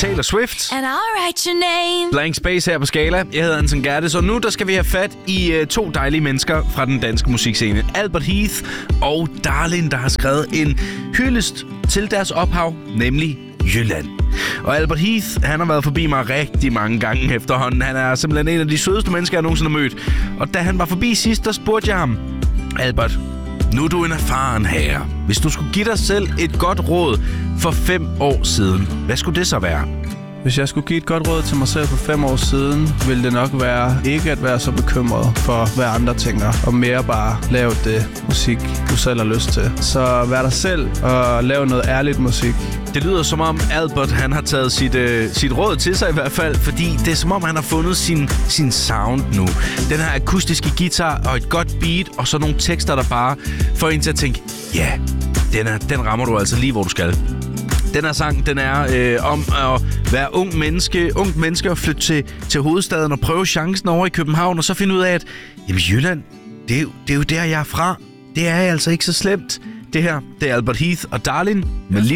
Taylor Swift. And I'll write your name. Blank Space her på Skala. Jeg hedder Anton Gerdes, og nu der skal vi have fat i to dejlige mennesker fra den danske musikscene. Albert Heath og Darlin, der har skrevet en hyldest til deres ophav, nemlig Jylland. Og Albert Heath, han har været forbi mig rigtig mange gange efterhånden. Han er simpelthen en af de sødeste mennesker, jeg nogensinde har mødt. Og da han var forbi sidst, der spurgte jeg ham: Albert, nu er du en erfaren herre. Hvis du skulle give dig selv et godt råd for 5 år siden, hvad skulle det så være? Hvis jeg skulle give et godt råd til mig selv for 5 år siden, ville det nok være ikke at være så bekymret for, hvad andre tænker, og mere bare lave det musik, du selv har lyst til. Så vær dig selv og lave noget ærligt musik. Det lyder som om Albert, han har taget sit råd til sig i hvert fald, fordi det er som om, han har fundet sin sound nu. Den her akustiske guitar og et godt beat, og så nogle tekster, der bare får en til at tænke, ja, den rammer du altså lige, hvor du skal. Den her sang, den er om at være ungt menneske og flytte til hovedstaden og prøve chancen over i København, og så finde ud af, at jamen, Jylland, det er jo der, jeg er fra. Det er altså ikke så slemt. Det her, det er Albert Heath og Darlin med